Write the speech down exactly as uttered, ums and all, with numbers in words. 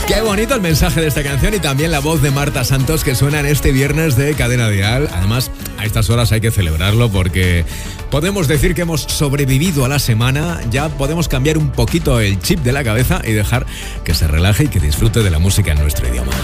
Qué bonito el mensaje de esta canción y también la voz de Marta Santos que suena en este viernes de Cadena Dial. Además, a estas horas hay que celebrarlo porque podemos decir que hemos sobrevivido a la semana. Ya podemos cambiar un poquito el chip de la cabeza y dejar que se relaje y que disfrute de la música en nuestro idioma.